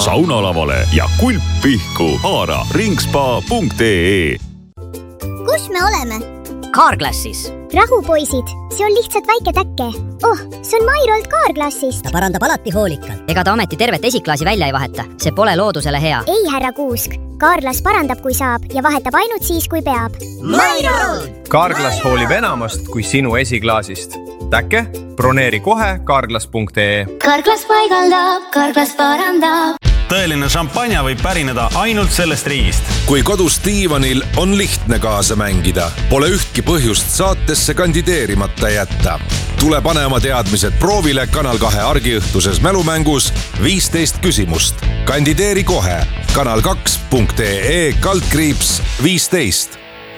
saunalavale ja kulp pihku. Haara ringspa.ee. Kus me oleme? Carglassis. Rahupoisid, see on lihtsalt väike täkke. See on Mairolt Carglassist. Ta parandab alati hoolikalt. Ega ta ometi tervet esiklaasi välja ei vaheta. See pole loodusele hea. Ei, härra Kuusk. Carglass parandab, kui saab ja vahetab ainult siis, kui peab. Mairolt! Carglass hoolib enamast kui sinu esiklaasist. Täkke? Broneeri kohe Carglass.ee. Carglass paigaldab, Carglass parandab. Tõeline šampanja võib pärineda ainult sellest riigist. Kui kodus diivanil on lihtne kaasa mängida, pole ühtki põhjust saatesse kandideerimata jätta. Tule pane oma teadmised proovile Kanal 2 argiõhtuses mälumängus 15 küsimust. Kandideeri kohe kanal2.ee/15.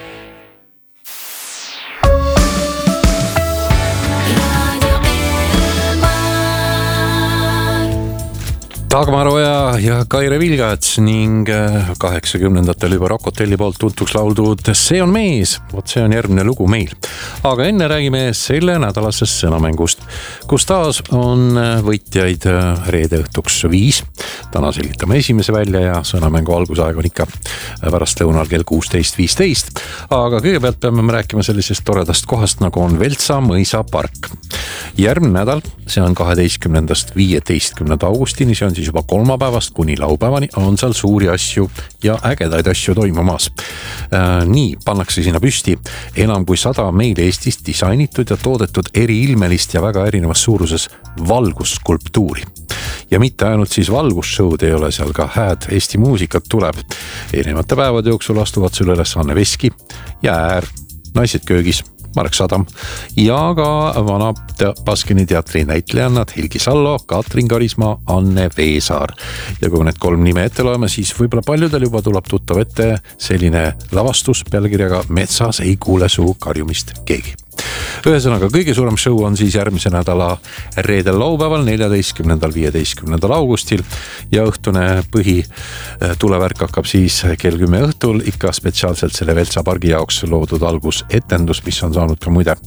Dagmar Oja ja Kaire Vilgats ning 80-ndatel juba Rock Hotelli poolt tuntuks lauldud See on mees. Vot see on järgmine lugu meil. Aga enne räägime selle nädalasest sõnamängust, kus taas on võitjaid reede õhtuks 5. Täna selgitame esimese välja ja sõnamängu algusaeg on ikka pärast lõunal kell 16.15. Aga kõigepealt peame rääkima sellisest toredast kohast, nagu on Veltsa mõisapark. Järgmine nädal, see on 12. 15. augustini, see on siis juba kolmapäevast kuni laupäevani, on seal suuri asju ja ägedaid asju toimumas. Nii pannakse sinna püsti enam kui 100 meil Eestis disainitud ja toodetud eriilmelist ja väga erinevas suuruses valgusskulptuuri. Ja mitte ainult siis valgusshowd ei ole seal, ka hääd Eesti muusikat tuleb. Erinevate päevade jooksul astuvad sulle üles Anne Veski ja Äär, Naised köögis, Marek Sadam ja ka vana Baskini teatri näitlejannad Helgi Sallo, Katrin Karisma, Anne Veesaar. Ja kui need 3 nime ette loeme, siis võib-olla paljudel juba tuleb tuttav ette selline lavastus pealkirjaga Metsas ei kuule su karjumist keegi. Ühesõnaga, kõige suurem show on siis järgmise nädala reedel laupäeval 14. 15. augustil ja õhtune põhitulevärk hakkab siis kell 10 õhtul ikka spetsiaalselt selle Veltsa pargi jaoks loodud algusetendus, mis on saanud ka muide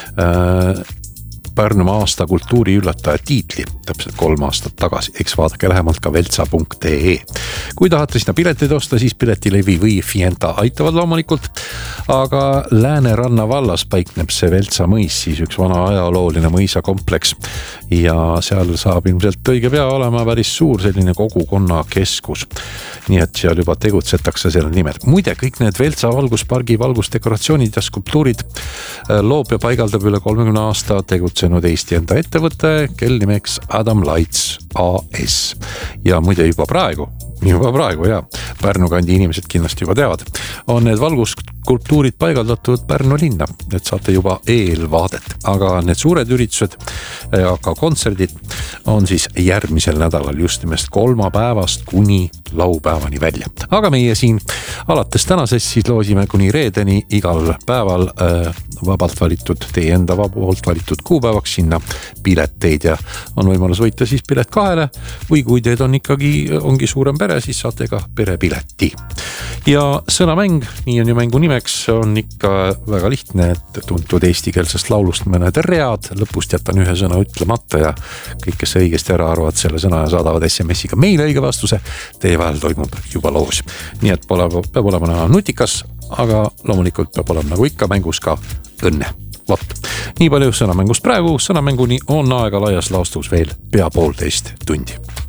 Pärnumaa aasta kultuuriüllataja tiitli täpselt 3 aastat tagasi. Eks vaadake lähemalt ka veltsa.ee. Kui tahate sinna pileteid osta, siis Piletilevi või Fienta aitavad loomulikult. Aga Lääneranna vallas paikneb see Veltsa mõis, siis üks vana ajalooline mõisakompleks. Ja seal saab ilmselt õige pea olema päris suur selline kogukonna keskus. Nii et seal juba tegutsetakse selle nimel. Muide, kõik need Veltsa valguspargi valgusdekoratsioonid ja skulptuurid loob ja paigaldab üle 30 aasta tegutsenud Eesti enda ettevõte, kel nimeks Adam Lights AS. Ja muide juba praegu ja Pärnu kandi inimesed kindlasti juba teavad, on need valgusskulptuurid paigaldatud Pärnu linna, et saate juba eelvaadet. Aga need suured üritused ja ka kontserdid on siis järgmisel nädalal just nimest kolmapäevast kuni laupäevani välja. Aga meie siin alates tänasest siis loosime kuni reedeni igal päeval vabalt valitud, teie enda vabalt valitud kuupäevaks sinna pileteid ja on võimalus võita siis pilet 2 või kui teed ongi suurem pere, siis saate ka perepileti. Ja sõnamäng, nii on ju mängu nimeks, on ikka väga lihtne, et tuntud eestikeelsest laulust mõned read, lõpust jätan ühe sõna ütlemata ja kõik, kes õigesti ära arvad selle sõna ja saadavad SMS-iga meile õige vastuse, teie vahel toimub juba loos. Nii et peab olema nutikas, aga loomulikult peab olema nagu ikka mängus ka õnne. Vot, nii palju sõnamängust praegu, sõnamänguni on aega laias laastus veel pea 1,5 tundi.